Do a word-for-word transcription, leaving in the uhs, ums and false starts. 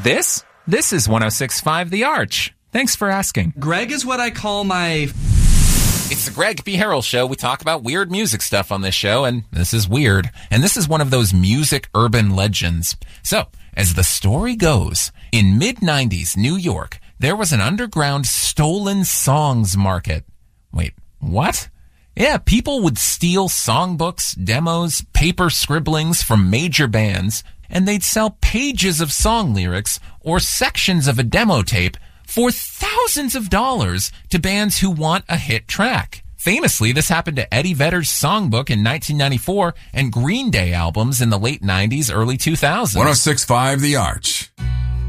This? This is one oh six point five The Arch. Thanks for asking. Greg is what I call my... It's the Greg B. Harrell Show. We talk about weird music stuff on this show, and this is weird. And this is one of those music urban legends. So, as the story goes, in mid nineties New York, there was an underground stolen songs market. Wait, what? Yeah, people would steal songbooks, demos, paper scribblings from major bands, and they'd sell pages of song lyrics or sections of a demo tape for thousands of dollars to bands who want a hit track. Famously, this happened to Eddie Vedder's songbook in nineteen ninety-four and Green Day albums in the late nineties, early two thousands. one oh six point five The Arch.